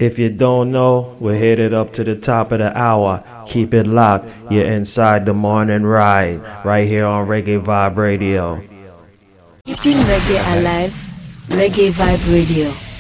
If you don't know, we're headed up to the top of the hour. Keep it locked. You're inside the morning ride, right here on Reggae Vibe Radio. Keeping reggae alive, Reggae Vibe Radio.